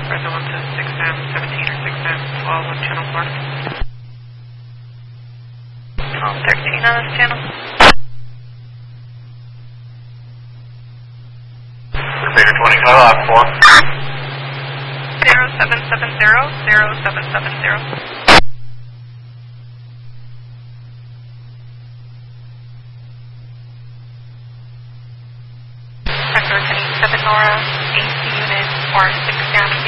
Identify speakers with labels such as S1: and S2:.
S1: Further 1 to 6M, 17 or 6M, 12 on channel 4. 13 on this channel.
S2: Crusader 20, can I log 4?
S1: 0770, 0770. Sector 7 Nora, AC unit, or 6 down.